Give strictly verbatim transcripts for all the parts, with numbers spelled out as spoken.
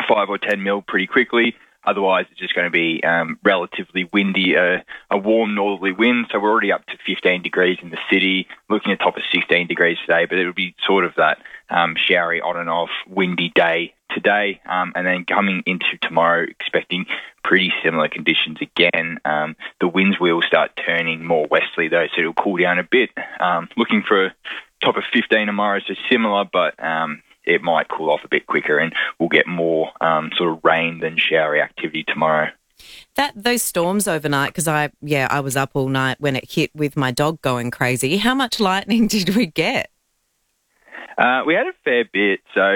five or ten mil pretty quickly. Otherwise, it's just going to be um, relatively windy, uh, a warm northerly wind. So we're already up to fifteen degrees in the city, looking at top of sixteen degrees today. But it'll be sort of that um, showery on and off windy day today. Um, and then coming into tomorrow, expecting pretty similar conditions again. Um, the winds will start turning more westerly though, so it'll cool down a bit. Um, looking for a top of fifteen tomorrow, so similar, but um, it might cool off a bit quicker and we'll get more um, sort of rain than showery activity tomorrow. That those storms overnight, because I, yeah, I was up all night when it hit with my dog going crazy. How much lightning did we get? Uh, we had a fair bit, so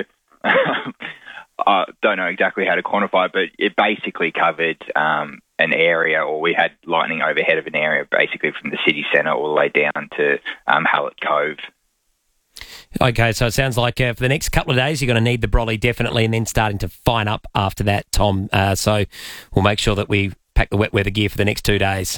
I don't know exactly how to quantify, but it basically covered um, an area, or we had lightning overhead of an area, basically from the city centre all the way down to um, Hallett Cove. Okay, so it sounds like uh, for the next couple of days you're going to need the brolly definitely, and then starting to fine up after that, Tom. Uh, so we'll make sure that we pack the wet weather gear for the next two days.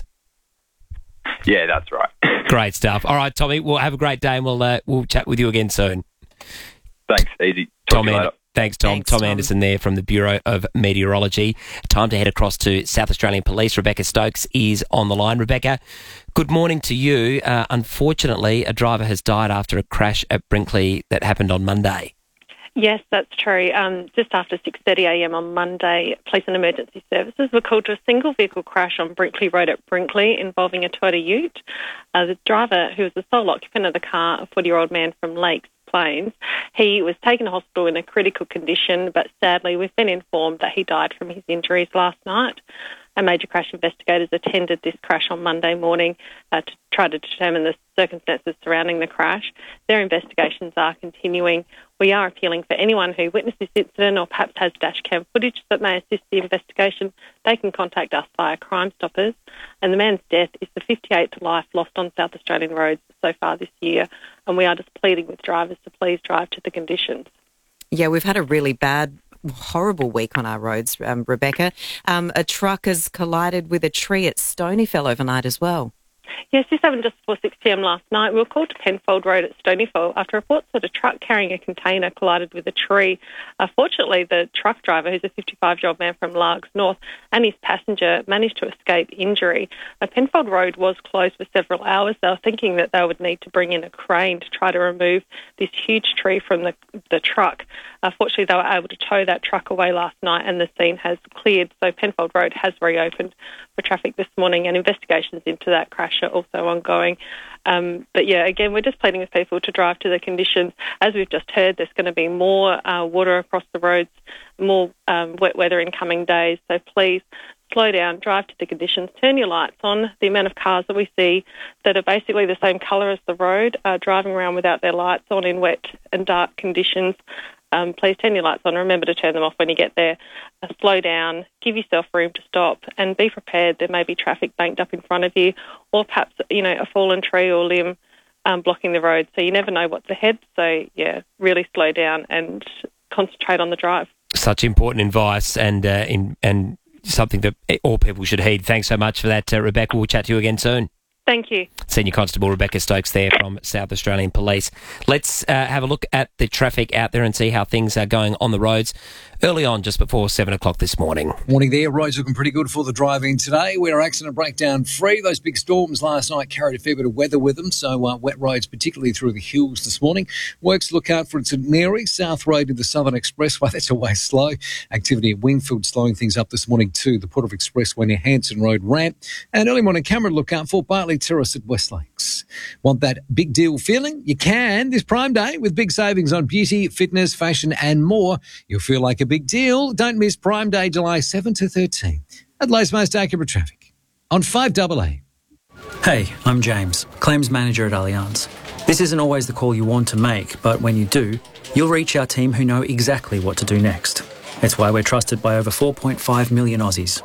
Yeah, that's right. Great stuff. All right, Tommy, we'll have a great day and we'll uh, we'll chat with you again soon. Thanks, easy. Talk Tom to you An- later. Thanks, Tom. Thanks, Tom. Tom Anderson there from the Bureau of Meteorology. Time to head across to South Australian Police. Rebecca Stokes is on the line. Rebecca, good morning to you. Uh, unfortunately, a driver has died after a crash at Brinkley that happened on Monday. Yes, that's true. Um, just after six thirty a m on Monday, Police and Emergency Services were called to a single vehicle crash on Brinkley Road at Brinkley involving a Toyota Ute. Uh, the driver, who was the sole occupant of the car, a forty-year-old man from Lakes Plains, he was taken to hospital in a critical condition, but sadly we've been informed that he died from his injuries last night. And major crash investigators attended this crash on Monday morning uh, to try to determine the circumstances surrounding the crash. Their investigations are continuing. We are appealing for anyone who witnessed this incident or perhaps has dash cam footage that may assist the investigation. They can contact us via Crime Stoppers. And the man's death is the fifty-eighth life lost on South Australian roads so far this year. And we are just pleading with drivers to please drive to the conditions. Yeah, we've had a really bad, horrible week on our roads, um, Rebecca. Um, a truck has collided with a tree at Stonyfell overnight as well. Yes, this happened just before six p m last night. We were called to Penfold Road at Stonyfell after reports that a truck carrying a container collided with a tree. Uh, fortunately, the truck driver, who's a fifty-five-year-old man from Largs North, and his passenger managed to escape injury. Uh, Penfold Road was closed for several hours. They were thinking that they would need to bring in a crane to try to remove this huge tree from the, the truck. Uh, fortunately, they were able to tow that truck away last night and the scene has cleared. So Penfold Road has reopened for traffic this morning, and investigations into that crash are also ongoing. Um, but yeah, again, we're just pleading with people to drive to the conditions. As we've just heard, there's going to be more uh, water across the roads, more um, wet weather in coming days. So please slow down, drive to the conditions, turn your lights on. The amount of cars that we see that are basically the same colour as the road are driving around without their lights on in wet and dark conditions. Um, please turn your lights on. Remember to turn them off when you get there. Uh, slow down, give yourself room to stop, and be prepared. There may be traffic banked up in front of you, or perhaps, you know, a fallen tree or limb um, blocking the road. So you never know what's ahead. So yeah, really slow down and concentrate on the drive. Such important advice, and uh, in, and something that all people should heed. Thanks so much for that, uh, Rebecca. We'll chat to you again soon. Thank you. Senior Constable Rebecca Stokes there from South Australian Police. Let's uh, have a look at the traffic out there and see how things are going on the roads early on, just before seven o'clock this morning. Morning there. Roads looking pretty good for the driving today. We're accident breakdown free. Those big storms last night carried a fair bit of weather with them, so uh, wet roads, particularly through the hills this morning. Works look out for St Mary, South Road to the Southern Expressway. That's always slow. Activity at Wingfield slowing things up this morning too. The Port of Expressway near Hanson Road ramp. And early morning camera look out for Bartley Terrace at West Lakes. Want that big deal feeling? You can this Prime Day with big savings on beauty, fitness, fashion and more. You'll feel like a big deal. Don't miss Prime Day, July seventh to thirteenth. Adelaide's most accurate traffic on five A A. Hey, I'm James, Claims Manager at Allianz. This isn't always the call you want to make, but when you do, you'll reach our team who know exactly what to do next. It's why we're trusted by over four point five million Aussies.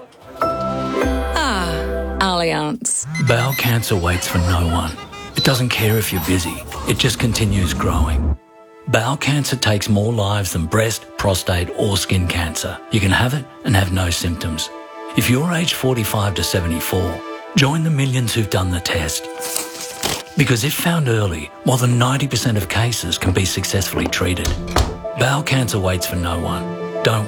Ah, Allianz. Bowel cancer waits for no one. It doesn't care if you're busy. It just continues growing. Bowel cancer takes more lives than breast, prostate or skin cancer. You can have it and have no symptoms. If you're aged forty-five to seventy-four, join the millions who've done the test. Because if found early, more than ninety percent of cases can be successfully treated. Bowel cancer waits for no one. Don't